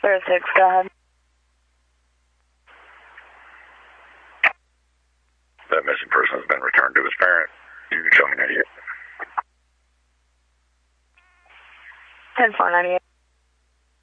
06, go ahead. That missing person has been returned to his parent. You can show me an idiot. 10-498.